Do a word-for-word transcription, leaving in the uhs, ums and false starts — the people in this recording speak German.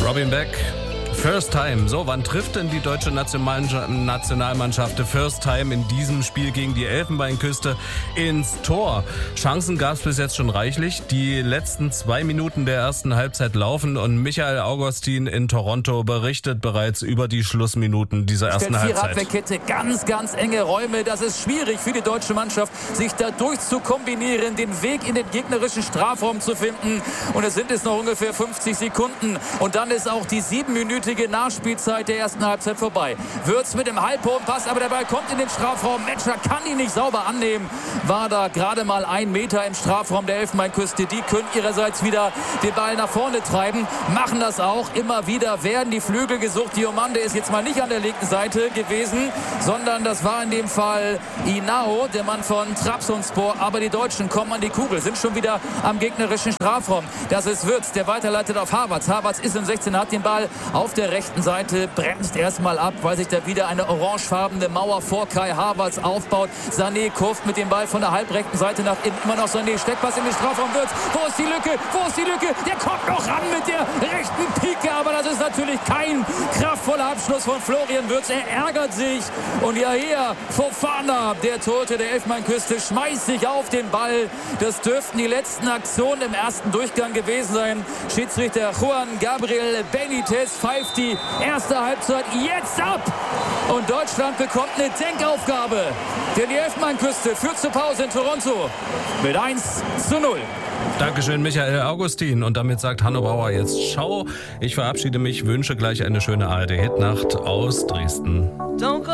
Robin Beck. First Time. So, wann trifft denn die deutsche Nationalmannschaft First Time in diesem Spiel gegen die Elfenbeinküste ins Tor? Chancen gab es bis jetzt schon reichlich. Die letzten zwei Minuten der ersten Halbzeit laufen und Michael Augustin in Toronto berichtet bereits über die Schlussminuten dieser ersten Halbzeit. Abwehrkette, ganz, ganz enge Räume. Das ist schwierig für die deutsche Mannschaft, sich da durchzukombinieren, den Weg in den gegnerischen Strafraum zu finden. Und es sind es noch ungefähr fünfzig Sekunden. Und dann ist auch die siebenminütige Nachspielzeit der ersten Halbzeit vorbei. Würz mit dem halbhohen Pass, aber der Ball kommt in den Strafraum. Metscher kann ihn nicht sauber annehmen. War da gerade mal ein Meter im Strafraum der Elfenbeinküste. Die können ihrerseits wieder den Ball nach vorne treiben. Machen das auch. Immer wieder werden die Flügel gesucht. Diomande ist jetzt mal nicht an der linken Seite gewesen, sondern das war in dem Fall Inao, der Mann von Trabzonspor. Aber die Deutschen kommen an die Kugel, sind schon wieder am gegnerischen Strafraum. Das ist Würz, der weiterleitet auf Havertz. Havertz ist im sechzehn, hat den Ball auf der rechten Seite, bremst erstmal ab, weil sich da wieder eine orangefarbene Mauer vor Kai Havertz aufbaut. Sané kurft mit dem Ball von der halbrechten Seite nach innen. Immer noch Sané, Steckpass in den Strafraum. Würz, wo ist die Lücke? Wo ist die Lücke? Der kommt noch ran mit der rechten Pike, aber das ist natürlich kein kraftvoller Abschluss von Florian Würz. Er ärgert sich und ja hier, Fofana, der Torhüter der Elfenbeinküste, schmeißt sich auf den Ball. Das dürften die letzten Aktionen im ersten Durchgang gewesen sein. Schiedsrichter Juan Gabriel Benitez pfeift die erste Halbzeit jetzt ab. Und Deutschland bekommt eine Denkaufgabe. Denn die Elfenbeinküste führt zur Pause in Toronto mit eins zu null. Dankeschön, Michael Augustin. Und damit sagt Hanno Bauer jetzt Ciao. Ich verabschiede mich, wünsche gleich eine schöne A R D-Hitnacht aus Dresden.